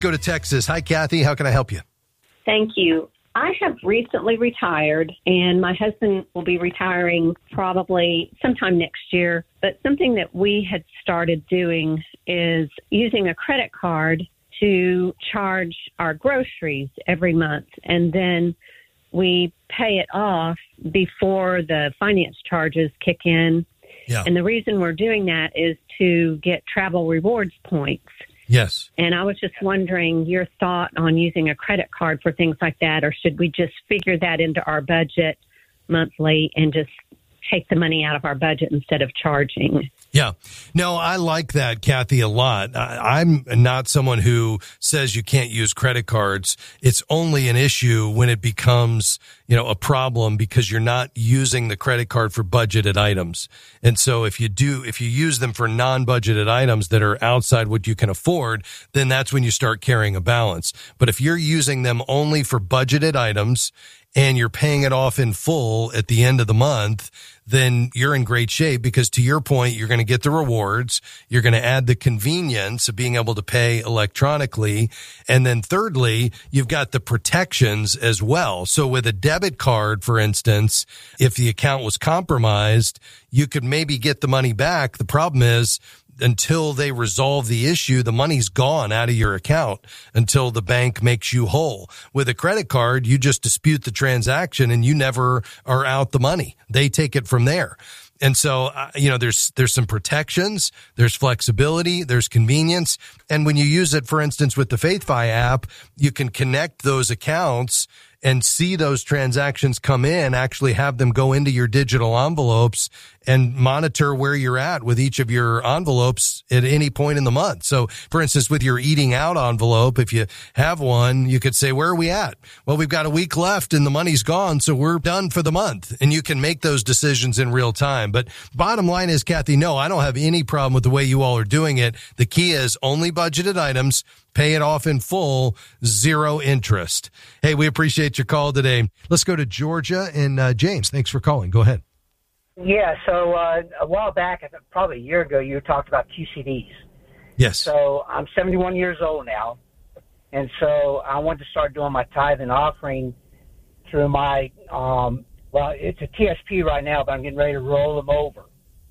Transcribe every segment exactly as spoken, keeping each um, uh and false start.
Go to Texas. Hi, Kathy. How can I help you? Thank you. I have recently retired, and my husband will be retiring probably sometime next year. But something that we had started doing is using a credit card to charge our groceries every month, and then we pay it off before the finance charges kick in. Yeah. And the reason we're doing that is to get travel rewards points. Yes. And I was just wondering your thought on using a credit card for things like that, or should we just figure that into our budget monthly and just take the money out of our budget instead of charging? Yeah. No, I like that, Kathy, a lot. I, I'm not someone who says you can't use credit cards. It's only an issue when it becomes, you know, a problem because you're not using the credit card for budgeted items. And so if you do, if you use them for non-budgeted items that are outside what you can afford, then that's when you start carrying a balance. But if you're using them only for budgeted items and you're paying it off in full at the end of the month, then you're in great shape because, to your point, you're going to get the rewards. You're going to add the convenience of being able to pay electronically. And then thirdly, you've got the protections as well. So with a debit card, for instance, if the account was compromised, you could maybe get the money back. The problem is, until they resolve the issue, the money's gone out of your account until the bank makes you whole. With a credit card, you just dispute the transaction and you never are out the money. They take it from there. And so, uh, you know, there's, there's some protections, there's flexibility, there's convenience. And when you use it, for instance, with the FaithFi app, you can connect those accounts and see those transactions come in, actually have them go into your digital envelopes and monitor where you're at with each of your envelopes at any point in the month. So, for instance, with your eating out envelope, if you have one, you could say, where are we at? Well, we've got a week left and the money's gone, so we're done for the month. And you can make those decisions in real time. But bottom line is, Kathy, no, I don't have any problem with the way you all are doing it. The key is only budgeted items, pay it off in full, zero interest. Hey, we appreciate your call today. Let's go to Georgia and uh, James. Thanks for calling. Go ahead. Yeah, so uh, a while back, I think probably a year ago, you talked about Q C Ds. Yes. So I'm seventy-one years old now, and so I want to start doing my tithe and offering through my, um, well, it's a T S P right now, but I'm getting ready to roll them over.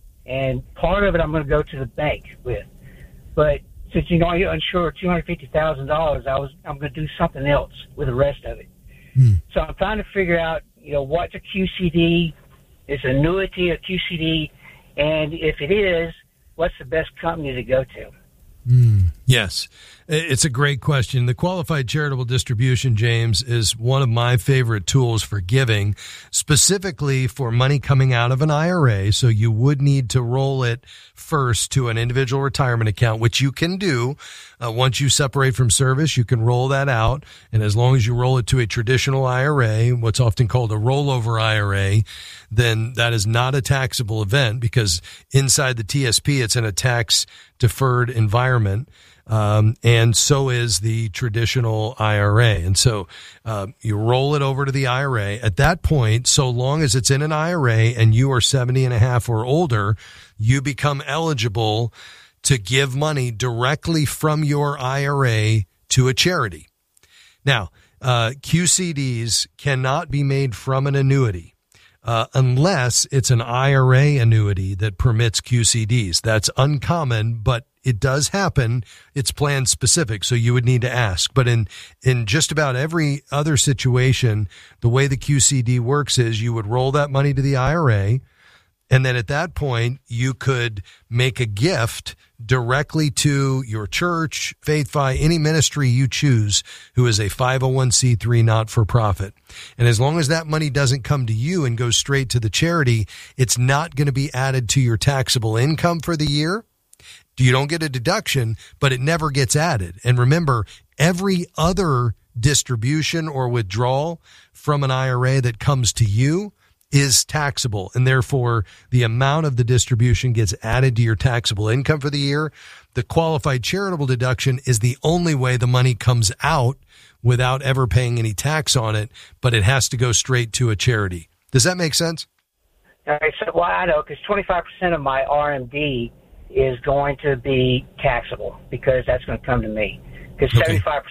And part of it I'm going to go to the bank with. But since, you know, I insure two hundred fifty thousand dollars, I was, I'm going to do something else with the rest of it. Hmm. So I'm trying to figure out, you know, what's a Q C D? Is annuity a Q C D? And if it is, what's the best company to go to? Mm, yes, it's a great question. The qualified charitable distribution, James, is one of my favorite tools for giving, specifically for money coming out of an I R A. So you would need to roll it first to an individual retirement account, which you can do. Uh, once you separate from service, you can roll that out. And as long as you roll it to a traditional I R A, what's often called a rollover I R A, then that is not a taxable event because inside the T S P, it's in a tax deferred environment. Um, and so is the traditional I R A. And so, uh, you roll it over to the I R A. At that point, so long as it's in an I R A and you are seventy and a half or older, you become eligible to give money directly from your I R A to a charity. Now, uh, Q C Ds cannot be made from an annuity. Uh, unless it's an I R A annuity that permits Q C Ds. That's uncommon, but it does happen. It's plan specific, so you would need to ask. But in, in just about every other situation, the way the Q C D works is you would roll that money to the I R A, and then at that point, you could make a gift directly to your church, FaithFi, any ministry you choose who is a five oh one c three not-for-profit. And as long as that money doesn't come to you and goes straight to the charity, it's not going to be added to your taxable income for the year. You don't get a deduction, but it never gets added. And remember, every other distribution or withdrawal from an I R A that comes to you is taxable, and therefore the amount of the distribution gets added to your taxable income for the year. The qualified charitable deduction is the only way the money comes out without ever paying any tax on it, but it has to go straight to a charity. Does that make sense? All right, so, well, I know, because twenty-five percent of my R M D is going to be taxable because that's going to come to me. because Okay. seventy-five